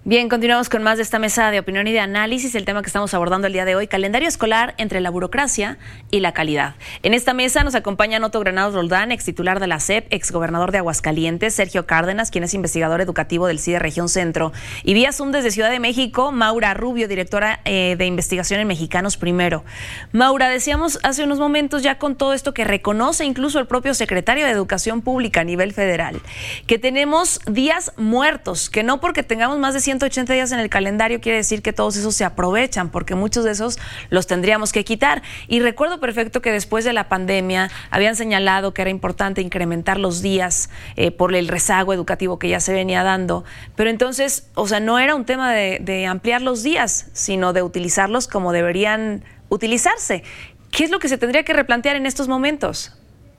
Bien, continuamos con más de esta mesa de opinión y de análisis. El tema que estamos abordando el día de hoy, calendario escolar entre la burocracia y la calidad. En esta mesa nos acompañan Otto Granados Roldán, ex titular de la SEP, ex gobernador de Aguascalientes, Sergio Cárdenas, quien es investigador educativo del CIDE Región Centro, y vía Zoom desde Ciudad de México, Maura Rubio, directora de investigación en Mexicanos Primero. Maura, decíamos hace unos momentos, ya con todo esto que reconoce incluso el propio secretario de Educación Pública a nivel federal, que tenemos días muertos, que no porque tengamos más de 180 días en el calendario quiere decir que todos esos se aprovechan, porque muchos de esos los tendríamos que quitar. Y recuerdo perfecto que después de la pandemia habían señalado que era importante incrementar los días por el rezago educativo que ya se venía dando, pero entonces, o sea, no era un tema de ampliar los días, sino de utilizarlos como deberían utilizarse. ¿Qué es lo que se tendría que replantear en estos momentos?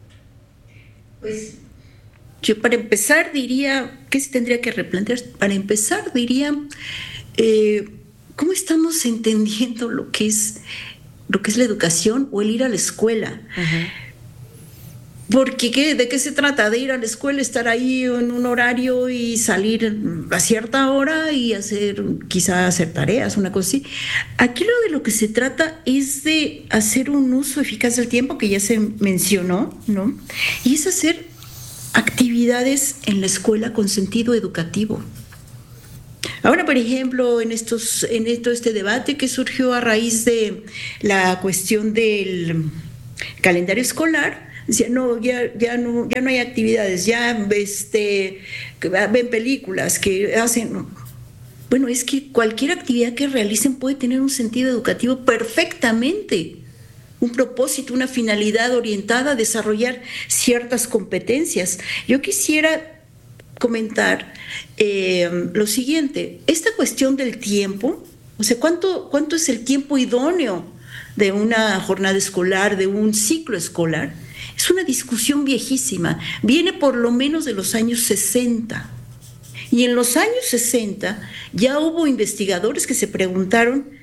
Pues yo para empezar diría, ¿qué se tendría que replantear? Para empezar diría, ¿cómo estamos entendiendo lo que es la educación o el ir a la escuela? Uh-huh. Porque ¿de qué se trata? De ir a la escuela, estar ahí en un horario y salir a cierta hora y quizá hacer tareas, una cosa así. Aquí de lo que se trata es de hacer un uso eficaz del tiempo, que ya se mencionó, ¿no? Y es hacer actividades en la escuela con sentido educativo. Ahora, por ejemplo, en todo este debate que surgió a raíz de la cuestión del calendario escolar, decía, no, ya no hay actividades, ya ven películas que hacen. Bueno, es que cualquier actividad que realicen puede tener un sentido educativo perfectamente, un propósito, una finalidad orientada a desarrollar ciertas competencias. Yo quisiera comentar lo siguiente, esta cuestión del tiempo, o sea, ¿cuánto es el tiempo idóneo de una jornada escolar, de un ciclo escolar? Es una discusión viejísima, viene por lo menos de los años 60. Y en los años 60 ya hubo investigadores que se preguntaron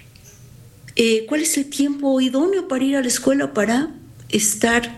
¿cuál es el tiempo idóneo para ir a la escuela, para estar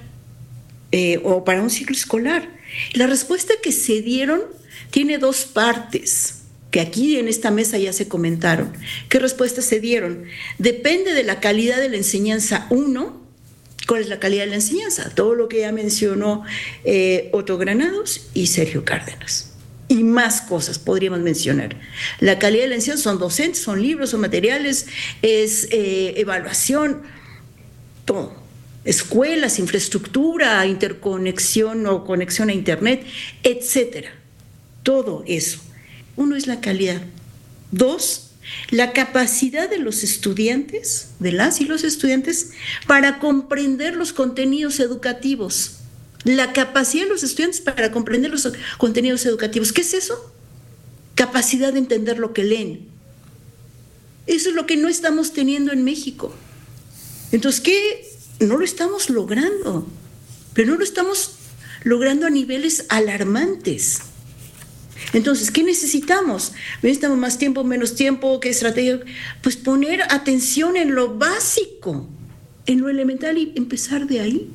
o para un ciclo escolar? La respuesta que se dieron tiene dos partes, que aquí en esta mesa ya se comentaron. ¿Qué respuestas se dieron? Depende de la calidad de la enseñanza. ¿Cuál es la calidad de la enseñanza? Todo lo que ya mencionó Otto Granados y Sergio Cárdenas. Y más cosas podríamos mencionar. La calidad de la enseñanza son docentes, son libros, son materiales, es evaluación, todo. Escuelas, infraestructura, interconexión o conexión a internet, etcétera. Todo eso. Uno es la calidad. Dos, la capacidad de los estudiantes, de las y los estudiantes, para comprender los contenidos educativos. La capacidad de los estudiantes para comprender los contenidos educativos. ¿Qué es eso? Capacidad de entender lo que leen. Eso es lo que no estamos teniendo en México. Entonces, ¿qué? No lo estamos logrando, pero no lo estamos logrando a niveles alarmantes. Entonces, ¿qué necesitamos? ¿Necesitamos más tiempo, menos tiempo? ¿Qué estrategia? Pues poner atención en lo básico, en lo elemental y empezar de ahí.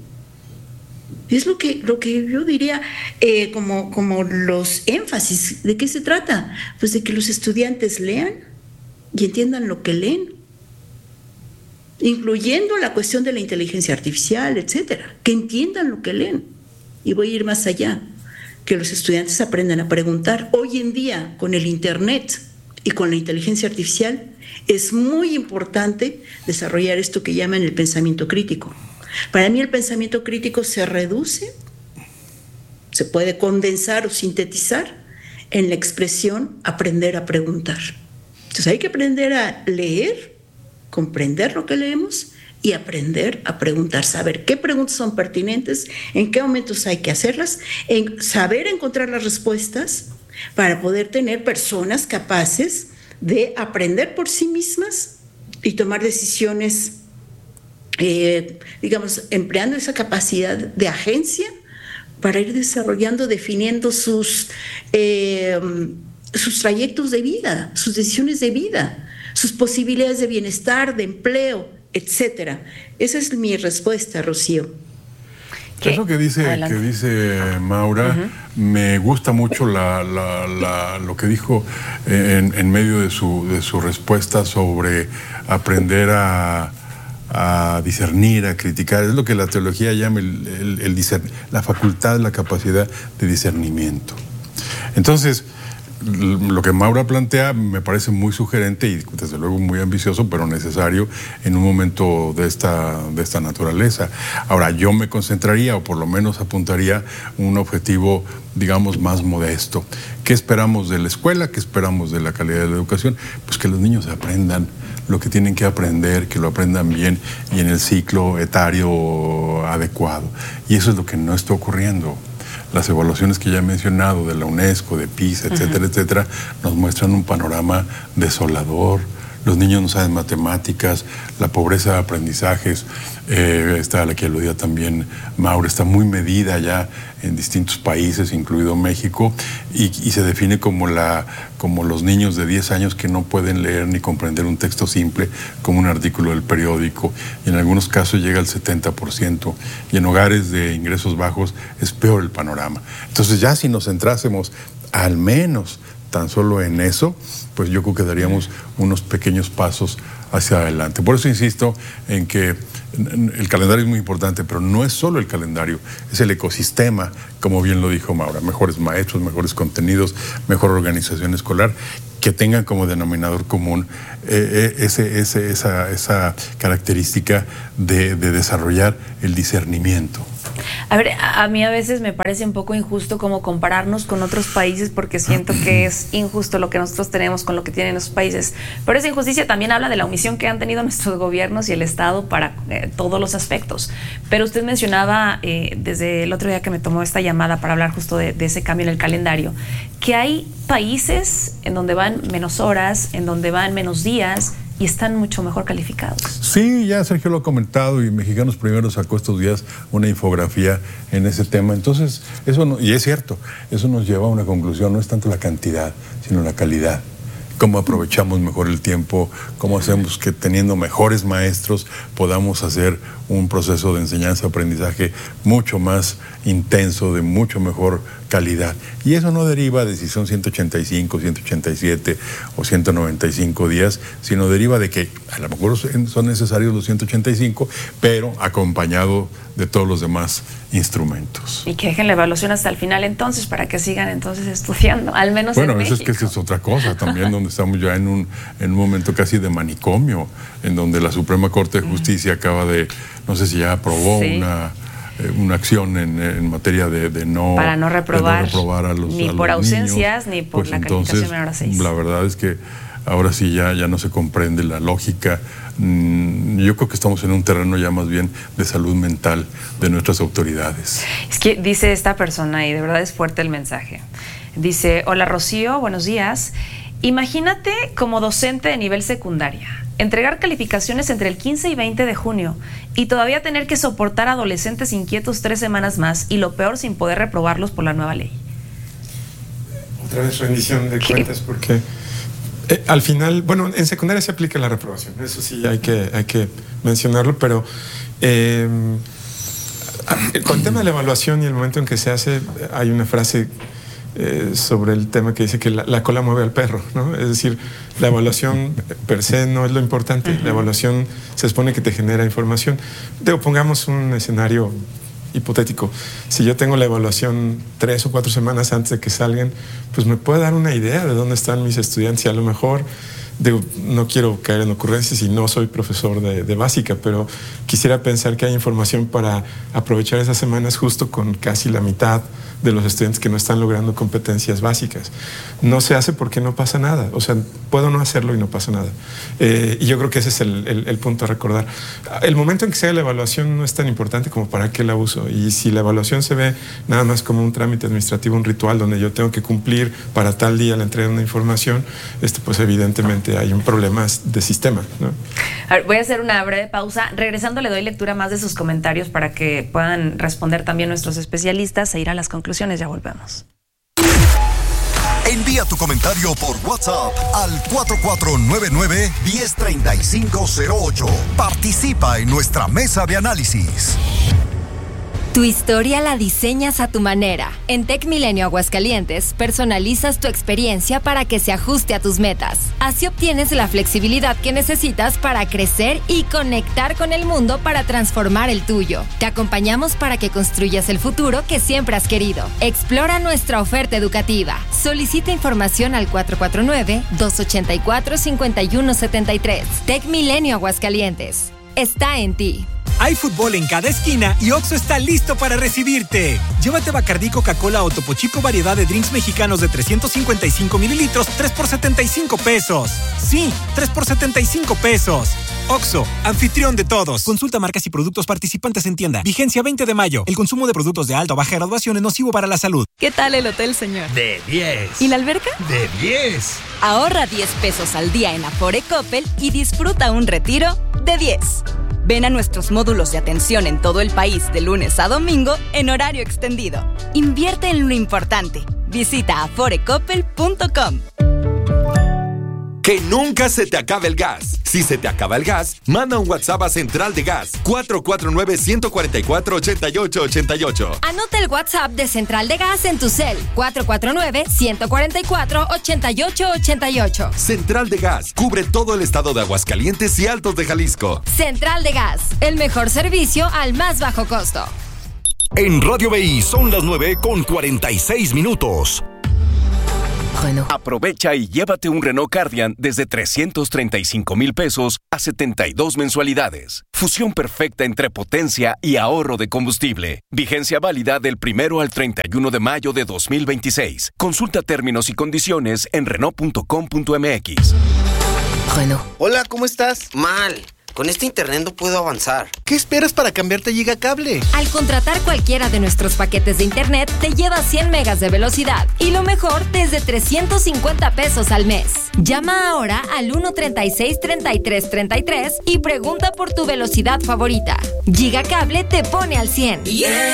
Es lo que yo diría como los énfasis. ¿De qué se trata? Pues de que los estudiantes lean y entiendan lo que leen, incluyendo la cuestión de la inteligencia artificial, etcétera, que entiendan lo que leen. Y voy a ir más allá, que los estudiantes aprendan a preguntar. Hoy en día, con el internet y con la inteligencia artificial, es muy importante desarrollar esto que llaman el pensamiento crítico. Para mí el pensamiento crítico se reduce, se puede condensar o sintetizar en la expresión aprender a preguntar. Entonces hay que aprender a leer, comprender lo que leemos y aprender a preguntar, saber qué preguntas son pertinentes, en qué momentos hay que hacerlas, saber encontrar las respuestas para poder tener personas capaces de aprender por sí mismas y tomar decisiones, empleando esa capacidad de agencia para ir desarrollando, definiendo sus trayectos de vida, sus decisiones de vida, sus posibilidades de bienestar, de empleo, etcétera. Esa es mi respuesta, Rocío. Eso que dice Maura, me gusta mucho lo que dijo en medio de su respuesta sobre aprender a discernir, a criticar. Es lo que la teología llama la facultad, la capacidad de discernimiento. Entonces, lo que Maura plantea me parece muy sugerente y desde luego muy ambicioso, pero necesario en un momento de esta naturaleza. Ahora, yo me concentraría, o por lo menos apuntaría un objetivo, digamos, más modesto. ¿Qué esperamos de la escuela? ¿Qué esperamos de la calidad de la educación? Pues que los niños aprendan lo que tienen que aprender, que lo aprendan bien y en el ciclo etario adecuado. Y eso es lo que no está ocurriendo. Las evaluaciones que ya he mencionado de la UNESCO, de PISA, etcétera, etcétera, nos muestran un panorama desolador. Los niños no saben matemáticas, la pobreza de aprendizajes, esta a la que aludía también Maura, está muy medida ya en distintos países, incluido México, y se define como los niños de 10 años que no pueden leer ni comprender un texto simple, como un artículo del periódico, y en algunos casos llega al 70%, y en hogares de ingresos bajos es peor el panorama. Entonces ya si nos centrásemos al menos tan solo en eso, pues yo creo que daríamos unos pequeños pasos hacia adelante. Por eso insisto en que el calendario es muy importante, pero no es solo el calendario, es el ecosistema, como bien lo dijo Maura, mejores maestros, mejores contenidos, mejor organización escolar, que tengan como denominador común esa característica de desarrollar el discernimiento. A ver, a mí a veces me parece un poco injusto como compararnos con otros países, porque siento que es injusto lo que nosotros tenemos con lo que tienen esos países. Pero esa injusticia también habla de la omisión que han tenido nuestros gobiernos y el Estado para todos los aspectos. Pero usted mencionaba desde el otro día que me tomó esta llamada para hablar justo de ese cambio en el calendario, que hay países en donde van menos horas, en donde van menos días y están mucho mejor calificados. Sí, ya Sergio lo ha comentado y Mexicanos Primero sacó estos días una infografía en ese tema. Entonces, y es cierto, eso nos lleva a una conclusión, no es tanto la cantidad, sino la calidad. Cómo aprovechamos mejor el tiempo, cómo hacemos que teniendo mejores maestros podamos hacer un proceso de enseñanza-aprendizaje mucho más intenso, de mucho mejor calidad. Y eso no deriva de si son 185, 187 o 195 días, sino deriva de que a lo mejor son necesarios los 185, pero acompañado de todos los demás instrumentos. Y que dejen la evaluación hasta el final entonces, para que sigan entonces estudiando, al menos en México. Bueno, esa es otra cosa también, donde estamos ya en un momento casi de manicomio, en donde la Suprema Corte de Justicia acaba de, no sé si ya aprobó una acción en materia de no... Para no reprobar a los ni por ausencias, ni por la calificación menor a 6. La verdad es que ahora sí ya no se comprende la lógica. Yo creo que estamos en un terreno ya más bien de salud mental de nuestras autoridades. Es que dice esta persona, y de verdad es fuerte el mensaje, dice: hola Rocío, buenos días. Imagínate como docente de nivel secundaria, entregar calificaciones entre el 15 y 20 de junio y todavía tener que soportar adolescentes inquietos 3 semanas más, y lo peor, sin poder reprobarlos por la nueva ley. Otra vez rendición de cuentas, porque al final, bueno, en secundaria se aplica la reprobación, eso sí hay que mencionarlo, pero con el tema de la evaluación y el momento en que se hace, hay una frase sobre el tema que dice que la cola mueve al perro, ¿no? Es decir, la evaluación per se no es lo importante. La evaluación se supone que te genera información. Pongamos un escenario hipotético. Si yo tengo la evaluación 3 o 4 semanas antes de que salgan, pues me puede dar una idea de dónde están mis estudiantes, y a lo mejor no quiero caer en ocurrencias y no soy profesor de básica, pero quisiera pensar que hay información para aprovechar esas semanas justo con casi la mitad de los estudiantes que no están logrando competencias básicas. No se hace porque no pasa nada. O sea, puedo no hacerlo y no pasa nada. Y yo creo que ese es el punto a recordar. El momento en que se haga la evaluación no es tan importante como para qué la uso. Y si la evaluación se ve nada más como un trámite administrativo, un ritual donde yo tengo que cumplir para tal día la entrega de una información, pues evidentemente hay un problema de sistema, ¿no? A ver, voy a hacer una breve pausa. Regresando, le doy lectura más de sus comentarios para que puedan responder también nuestros especialistas e ir a las conclusiones. Ya volvemos. Envía tu comentario por WhatsApp al 4499-103508. Participa en nuestra mesa de análisis. Tu historia la diseñas a tu manera. En Tech Milenio Aguascalientes, personalizas tu experiencia para que se ajuste a tus metas. Así obtienes la flexibilidad que necesitas para crecer y conectar con el mundo para transformar el tuyo. Te acompañamos para que construyas el futuro que siempre has querido. Explora nuestra oferta educativa. Solicita información al 449-284-5173. Tech Milenio Aguascalientes. Está en ti. Hay fútbol en cada esquina y Oxxo está listo para recibirte. Llévate Bacardí, Coca-Cola o Topo Chico variedad de drinks mexicanos de 355 mililitros, 3 por 75 pesos. Sí, 3 por 75 pesos. Oxxo, anfitrión de todos. Consulta marcas y productos participantes en tienda. Vigencia 20 de mayo. El consumo de productos de alta o baja graduación es nocivo para la salud. ¿Qué tal el hotel, señor? De 10. ¿Y la alberca? De 10. Ahorra 10 pesos al día en Afore Coppel y disfruta un retiro de 10. Ven a nuestros módulos de atención en todo el país de lunes a domingo en horario extendido. Invierte en lo importante. Visita aforecoppel.com. Que nunca se te acabe el gas. Si se te acaba el gas, manda un WhatsApp a Central de Gas 449-144-8888. Anota el WhatsApp de Central de Gas en tu cel 449-144-8888. Central de Gas cubre todo el estado de Aguascalientes y Altos de Jalisco. Central de Gas, el mejor servicio al más bajo costo. En Radio BI son las 9:46. Aprovecha y llévate un Renault Cardian desde 335,000 pesos a 72 mensualidades. Fusión perfecta entre potencia y ahorro de combustible. Vigencia válida del 1 al 31 de mayo de 2026. Consulta términos y condiciones en Renault.com.mx. Renault. Hola, ¿cómo estás? Mal. Con este internet no puedo avanzar. ¿Qué esperas para cambiarte a Gigacable? Al contratar cualquiera de nuestros paquetes de internet, te lleva 100 megas de velocidad. Y lo mejor, desde 350 pesos al mes. Llama ahora al 136-3333 y pregunta por tu velocidad favorita. Gigacable te pone al 100.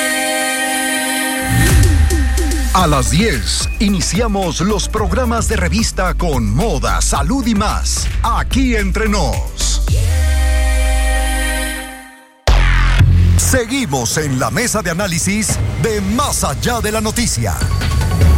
A las 10 iniciamos los programas de revista con moda, salud y más. Aquí entre nos. Seguimos en la mesa de análisis de Más Allá de la Noticia.